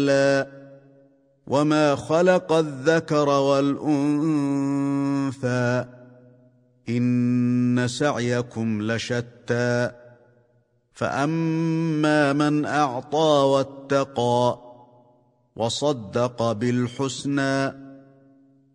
وما خلق الذكر والأنثى إن سعيكم لشتى فأما من أعطى واتقى وصدق بالحسنى